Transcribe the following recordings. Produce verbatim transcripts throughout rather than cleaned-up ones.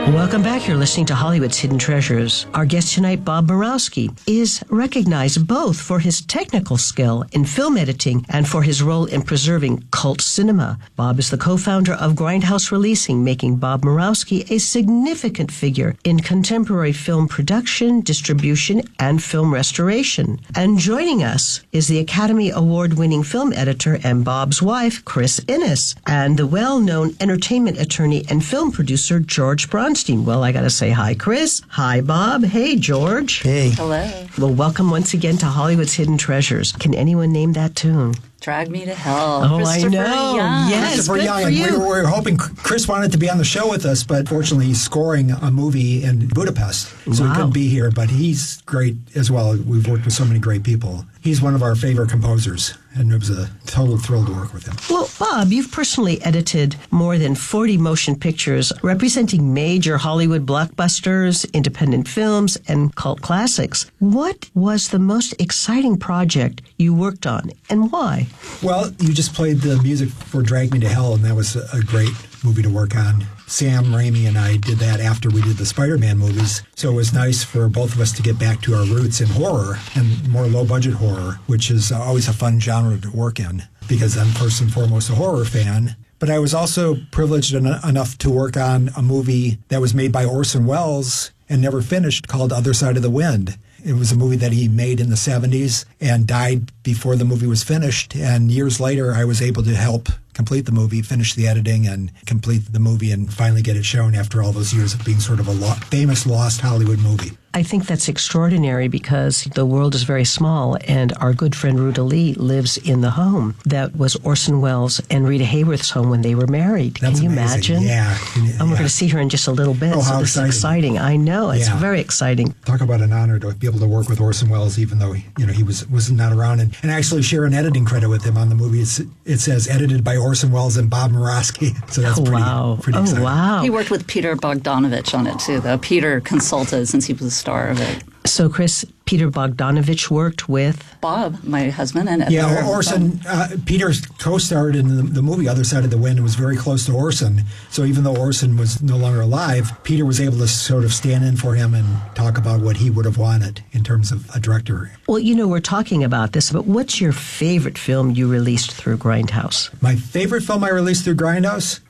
Welcome back. You're listening to Hollywood's Hidden Treasures. Our guest tonight, Bob Murawski, is recognized both for his technical skill in film editing and for his role in preserving cult cinema. Bob is the co-founder of Grindhouse Releasing, making Bob Murawski a significant figure in contemporary film production, distribution, and film restoration. And joining us is the Academy Award-winning film editor and Bob's wife, Chris Innes, and the well-known entertainment attorney and film producer, George Bronstein. Well, I got to say hi, Chris. Hi, Bob. Hey, George. Hey. Hello. Well, welcome once again to Hollywood's Hidden Treasures. Can anyone name that tune? Drag Me to Hell. Oh, I know. Young. Yes, Christopher good Young. for And you. we, were, we were hoping Chris wanted to be on the show with us, but fortunately he's scoring a movie in Budapest, so Wow. he couldn't be here. But he's great as well. We've worked with so many great people. He's one of our favorite composers, and it was a total thrill to work with him. Well, Bob, you've personally edited more than forty motion pictures representing major Hollywood blockbusters, independent films, and cult classics. What was the most exciting project you worked on, and why? Well, you just played the music for Drag Me to Hell, and that was a, a great movie to work on. Sam Raimi and I did that after we did the Spider-Man movies, so it was nice for both of us to get back to our roots in horror and more low-budget horror, which is always a fun genre to work in, because I'm first and foremost a horror fan. But I was also privileged en- enough to work on a movie that was made by Orson Welles and never finished, called Other Side of the Wind. It was a movie that he made in the seventies and died before the movie was finished. And years later, I was able to help complete the movie, finish the editing, and complete the movie and finally get it shown after all those years of being sort of a lo- famous lost Hollywood movie. I think that's extraordinary because the world is very small, and our good friend Ruta Lee lives in the home that was Orson Welles and Rita Hayworth's home when they were married. That's Can you amazing. imagine? Yeah. And we're Yeah. going to see her in just a little bit. Oh, so how this exciting. is exciting. I know. It's Yeah. very exciting. Talk about an honor to be able to work with Orson Welles, even though you know he was was not around, and, and actually share an editing credit with him on the movie. It's, it says edited by Orson Welles and Bob Murawski. So that's Oh, pretty, wow. pretty Oh, exciting. wow. He worked with Peter Bogdanovich on it, too, though. Peter consulted since he was the star of it. So, Chris, Peter Bogdanovich worked with... Bob, my husband, and editor Yeah, of the Orson, film. uh, Peter co-starred in the, the movie Other Side of the Wind and was very close to Orson. So even though Orson was no longer alive, Peter was able to sort of stand in for him and talk about what he would have wanted in terms of a director. Well, you know, we're talking about this, but what's your favorite film you released through Grindhouse? My favorite film I released through Grindhouse?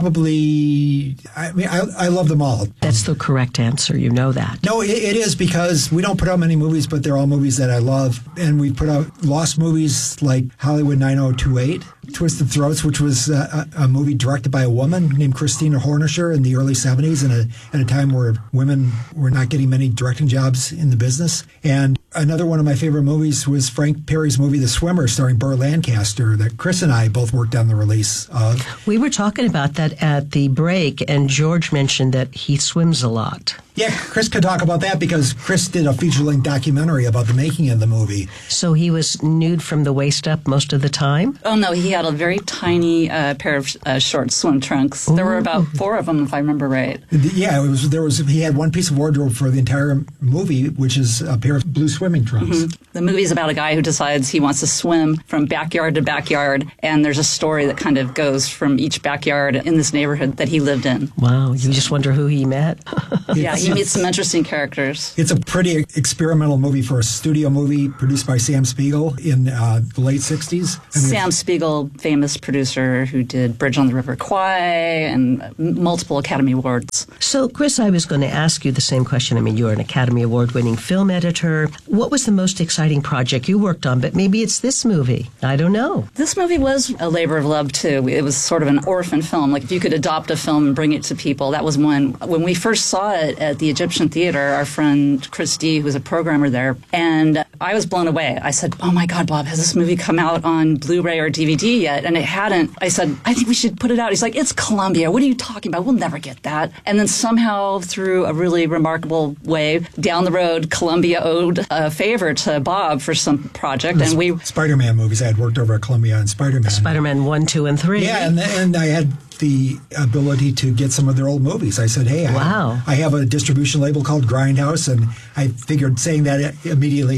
Probably, I mean, I, I love them all. That's the correct answer. You know that. No, it, it is, because we don't put out many movies, but they're all movies that I love. And we put out lost movies like Hollywood nine oh two eight, Twisted Throats, which was a, a movie directed by a woman named Christina Hornisher in the early seventies, in a, at a time where women were not getting many directing jobs in the business. And another one of my favorite movies was Frank Perry's movie The Swimmer, starring Burt Lancaster, that Chris and I both worked on the release of. We were talking about that at the break, and George mentioned that he swims a lot. Yeah, Chris could talk about that because Chris did a feature-length documentary about the making of the movie. So he was nude from the waist up most of the time? Oh, no, he had a very tiny uh, pair of uh, short swim trunks. There were about four of them, if I remember right. Yeah, it was. There was. He had one piece of wardrobe for the entire movie, which is a pair of blue swimming trunks. Mm-hmm. The movie's about a guy who decides he wants to swim from backyard to backyard, and there's a story that kind of goes from each backyard in this neighborhood that he lived in. Wow, you just wonder who he met? Yeah, he meets some interesting characters. It's a pretty experimental movie for a studio movie produced by Sam Spiegel in uh, the late sixties. I mean, Sam Spiegel, famous producer who did Bridge on the River Kwai and m- multiple Academy Awards. So, Chris, I was going to ask you the same question. I mean, you're an Academy Award-winning film editor. What was the most exciting project you worked on? But maybe it's this movie. I don't know. This movie was a labor of love, too. It was sort of an orphan film. Like, if you could adopt a film and bring it to people, that was one. When we first saw it at the Egyptian Theater, our friend Chris D, who was a programmer there, and I was blown away. I said, oh my God, Bob, has this movie come out on Blu-ray or D V D yet? And it hadn't. I said, I think we should put it out. He's like, it's Columbia. What are you talking about? We'll never get that. And then somehow, through a really remarkable way, down the road, Columbia owed a favor to Bob for some project. And we Spider-Man movies. I had worked over at Columbia on Spider-Man. Spider-Man one, two, and three. Yeah, and, and I had the ability to get some of their old movies. I said, hey, I, Wow. I have a distribution label called Grindhouse, and I figured saying that immediately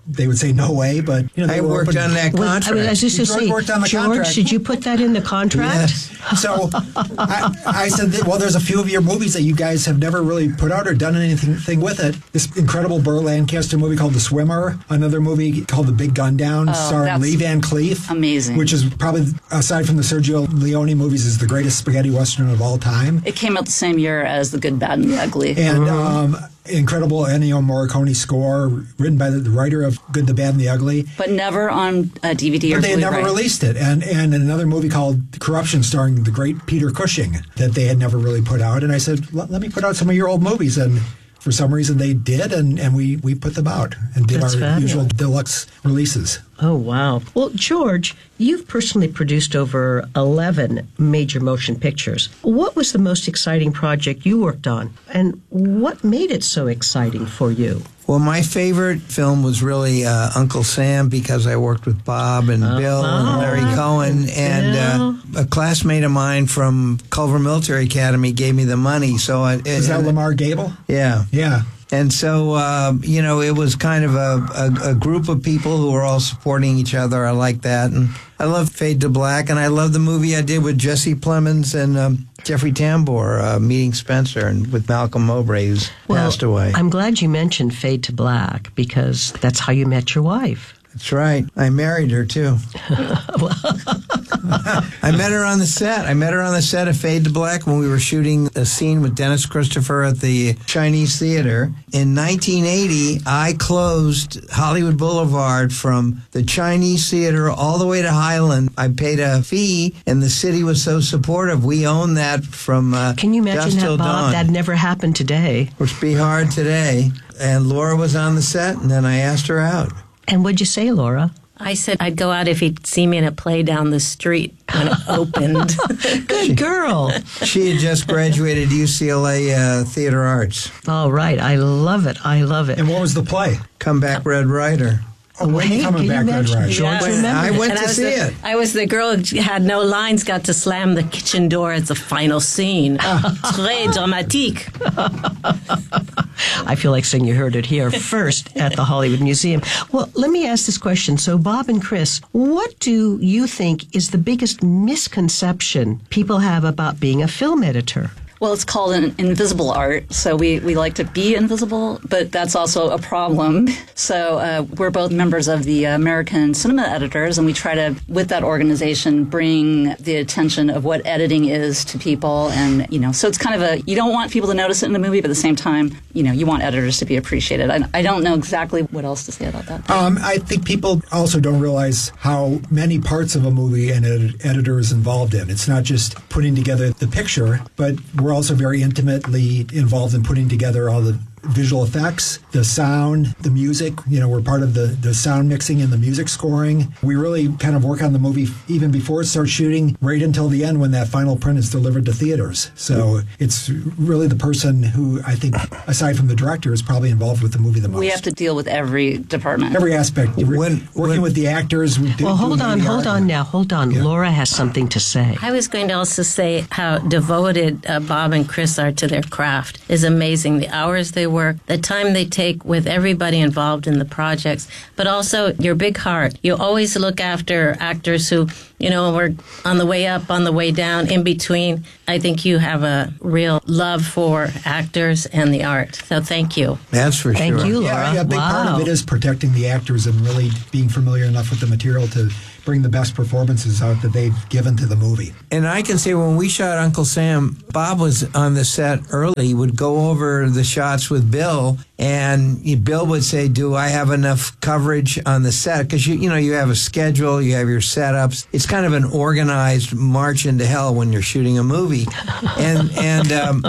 they would say no way, but you know, they I were worked open. on that Well, contract. I, mean, I was just to George say, worked on the George, contract. did you put that in the contract? Yes. So I, I said, that, well, there's a few of your movies that you guys have never really put out or done anything thing with it. This incredible Burt Lancaster movie called The Swimmer, another movie called The Big Gun Down, Oh, starring that's Lee Van Cleef. amazing. Which is probably, aside from the Sergio Leone movies, is the greatest spaghetti western of all time. It came out the same year as The Good, Bad, and the Ugly. And um, incredible Ennio Morricone score written by the, the writer of Good, the Bad, and the Ugly. But never on uh, D V D or But they had Blu-ray. never released it. And and another movie called Corruption starring the great Peter Cushing that they had never really put out. And I said, let, let me put out some of your old movies. And for some reason they did, and, and we, we put them out and did That's our fabulous. usual deluxe releases. Oh, wow. Well, George, you've personally produced over eleven major motion pictures. What was the most exciting project you worked on, and what made it so exciting for you? Well, my favorite film was really uh, Uncle Sam, because I worked with Bob and Bill and Larry Cohen, and uh, a classmate of mine from Culver Military Academy gave me the money. So I, Is that Lamar Gable? Yeah. Yeah. And so, uh, you know, it was kind of a, a, a group of people who were all supporting each other. I like that. And I love Fade to Black, and I love the movie I did with Jesse Plemons and um, Jeffrey Tambor, uh, Meeting Spencer, and with Malcolm Mowbray, who's Well, passed away. I'm glad you mentioned Fade to Black, because that's how you met your wife. That's right. I married her, too. I met her on the set. I met her on the set of Fade to Black when we were shooting a scene with Dennis Christopher at the Chinese Theater. In nineteen eighty, I closed Hollywood Boulevard from the Chinese Theater all the way to Highland. I paid a fee, and the city was so supportive. We owned that from uh, Can you imagine dusk that, till Bob? dawn. That never happened today. Which be hard today. And Laura was on the set, and then I asked her out. And what'd you say, Laura? I said I'd go out if he'd see me in a play down the street when it opened. Good girl. She had just graduated U C L A uh, Theater Arts. All right. I love it. I love it. And what was the play? Come Back, Red Rider. Oh, when Hey, you coming can you back, Red imagine? Rider? George Yeah. remembered I it. went And to I was see the, it. I was the girl who had no lines, got to slam the kitchen door at the final scene. Très dramatique. I feel like saying you heard it here first at the Hollywood Museum. Well, let me ask this question. So, Bob and Chris, what do you think is the biggest misconception people have about being a film editor? Well, it's called an invisible art, so we, we like to be invisible, but that's also a problem. So uh, we're both members of the American Cinema Editors, and we try to, with that organization, bring the attention of what editing is to people. And, you know, so it's kind of a, you don't want people to notice it in the movie, but at the same time, you know, you want editors to be appreciated. I, I don't know exactly what else to say about that. Um, I think people also don't realize how many parts of a movie an ed- editor is involved in. It's not just putting together the picture, but we're also very intimately involved in putting together all the visual effects, the sound, the music. You know, we're part of the, the sound mixing and the music scoring. We really kind of work on the movie even before it starts shooting, right until the end when that final print is delivered to theaters. So it's really the person who, I think, aside from the director, is probably involved with the movie the most. We have to deal with every department. Every aspect. When, working when, with the actors. We do, Well, hold on, hold art. on now, hold on. Yeah. Laura has something to say. I was going to also say how devoted uh, Bob and Chris are to their craft is amazing. The hours they work, the time they take with everybody involved in the projects, but also your big heart. You always look after actors who, you know, were on the way up, on the way down, in between. I think you have a real love for actors and the art. So thank you. That's for Thank sure. you, Laura. Yeah, yeah, a big wow. part of it is protecting the actors and really being familiar enough with the material to bring the best performances out that they've given to the movie. And I can say when we shot Uncle Sam, Bob was on the set early. He would go over the shots with Bill, and Bill would say, do I have enough coverage on the set? Because, you, you know, you have a schedule, you have your setups. It's kind of an organized march into hell when you're shooting a movie. And and um,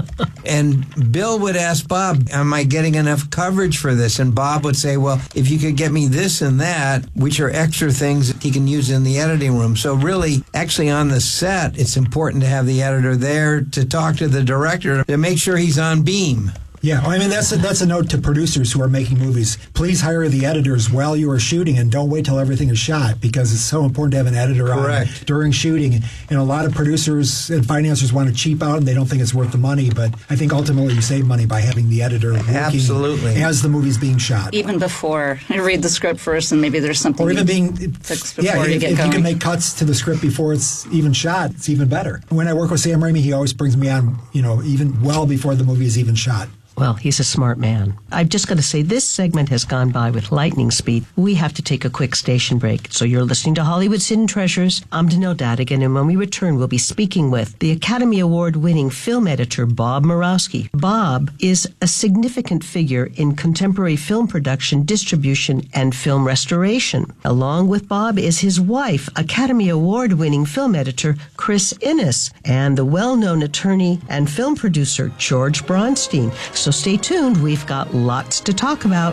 and Bill would ask Bob, am I getting enough coverage for this? And Bob would say, well, if you could get me this and that, which are extra things that he can use in the editing room. So really, actually on the set, it's important to have the editor there to talk to the director to make sure he's on beam. Yeah, I mean, that's a, that's a note to producers who are making movies. Please hire the editors while you are shooting and don't wait till everything is shot, because it's so important to have an editor Correct. on during shooting. And a lot of producers and financiers want to cheap out and they don't think it's worth the money, but I think ultimately you save money by having the editor working Absolutely. as the movie's being shot. Even before you read the script first, and maybe there's something Or even you being, fix before yeah, you if, get if going. you can make cuts to the script before it's even shot, it's even better. When I work with Sam Raimi, he always brings me on, you know, even well before the movie is even shot. Well, he's a smart man. I've just got to say, this segment has gone by with lightning speed. We have to take a quick station break. So you're listening to Hollywood's Hidden Treasures. I'm Danelle Dadigan, and when we return, we'll be speaking with the Academy Award-winning film editor, Bob Murawski. Bob is a significant figure in contemporary film production, distribution, and film restoration. Along with Bob is his wife, Academy Award-winning film editor, Chris Innes, and the well-known attorney and film producer, George Bronstein. So stay tuned. We've got lots to talk about.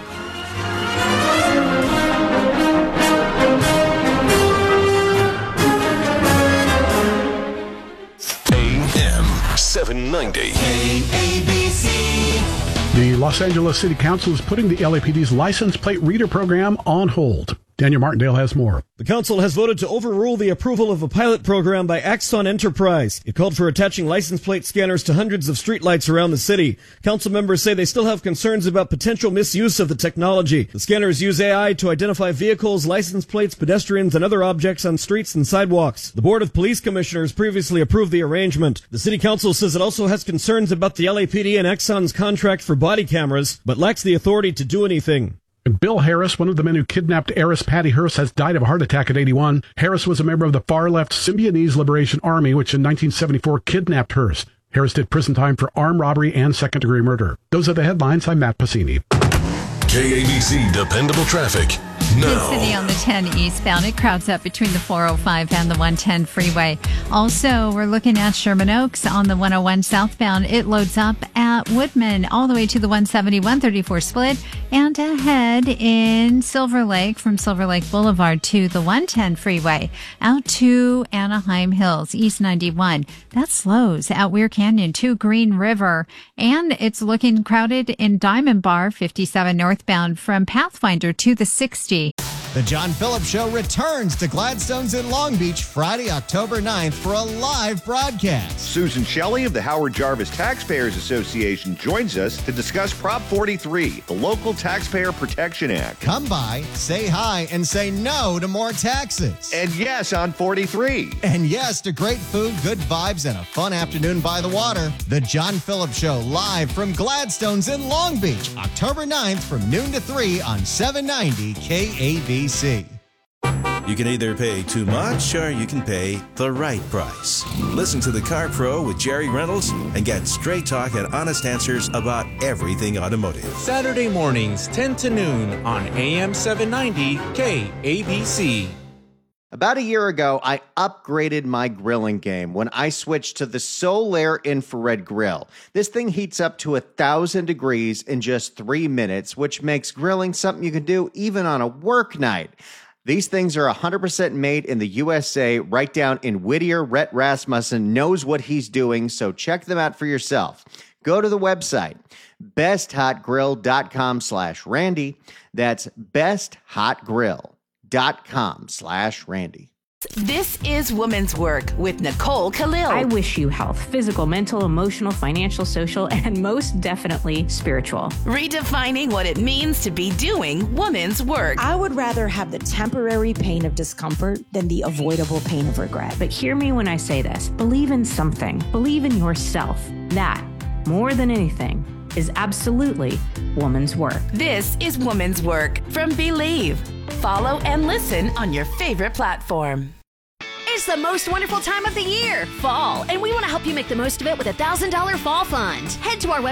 A M seven ninety. A B C. The Los Angeles City Council is putting the L A P D's license plate reader program on hold. Daniel Martindale has more. The council has voted to overrule the approval of a pilot program by Axon Enterprise. It called for attaching license plate scanners to hundreds of streetlights around the city. Council members say they still have concerns about potential misuse of the technology. The scanners use A I to identify vehicles, license plates, pedestrians, and other objects on streets and sidewalks. The Board of Police Commissioners previously approved the arrangement. The city council says it also has concerns about the L A P D and Axon's contract for body cameras, but lacks the authority to do anything. And Bill Harris, one of the men who kidnapped heiress Patty Hearst, has died of a heart attack at eighty-one. Harris was a member of the far-left Symbionese Liberation Army, which in nineteen seventy-four kidnapped Hearst. Harris did prison time for armed robbery and second-degree murder. Those are the headlines. I'm Matt Pacini. K A B C Dependable Traffic. Good City on the ten eastbound. It crowds up between the four oh five and the one ten freeway. Also, we're looking at Sherman Oaks on the one oh one southbound. It loads up at Woodman all the way to the one seventy, one thirty-four split, and ahead in Silver Lake from Silver Lake Boulevard to the one ten freeway out to Anaheim Hills, East ninety-one. That slows at Weir Canyon to Green River, and it's looking crowded in Diamond Bar, fifty-seven northbound from Pathfinder to the sixty. The John Phillips Show returns to Gladstone's in Long Beach Friday, October ninth for a live broadcast. Susan Shelley of the Howard Jarvis Taxpayers Association joins us to discuss Prop forty-three, the Local Taxpayer Protection Act. Come by, say hi, and say no to more taxes. And yes on forty-three. And yes to great food, good vibes, and a fun afternoon by the water. The John Phillips Show live from Gladstone's in Long Beach, October ninth from noon to three on seven ninety K A B C. You can either pay too much or you can pay the right price. Listen to The Car Pro with Jerry Reynolds and get straight talk and honest answers about everything automotive. Saturday mornings, ten to noon on A M seven ninety K A B C. About a year ago, I upgraded my grilling game when I switched to the Solaire infrared grill. This thing heats up to one thousand degrees in just three minutes, which makes grilling something you can do even on a work night. These things are one hundred percent made in the U S A, right down in Whittier. Rhett Rasmussen knows what he's doing, so check them out for yourself. Go to the website, besthotgrill.com slash Randy. That's besthotgrill.com slash Randy. This is Woman's Work with Nicole Khalil. I wish you health, physical, mental, emotional, financial, social, and most definitely spiritual. Redefining what it means to be doing woman's work. I would rather have the temporary pain of discomfort than the avoidable pain of regret. But hear me when I say this. Believe in something. Believe in yourself. That, more than anything, is absolutely woman's work. This is Woman's Work from Believe. Follow and listen on your favorite platform. It's the most wonderful time of the year, fall, and we want to help you make the most of it with a one thousand dollars fall fund. Head to our website